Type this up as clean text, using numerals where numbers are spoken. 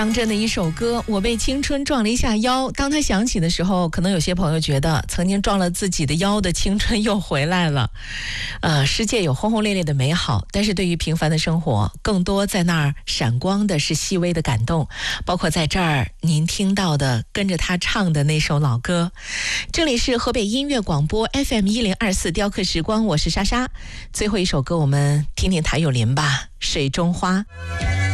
张震的一首歌，我被青春撞了一下腰。当他响起的时候，可能有些朋友觉得曾经撞了自己的腰的青春又回来了。世界有轰轰烈烈的美好，但是对于平凡的生活，更多在那儿闪光的是细微的感动，包括在这儿您听到的跟着他唱的那首老歌。这里是河北音乐广播 FM1024 雕刻时光，我是莎莎。最后一首歌我们听听谭咏麟吧，水中花。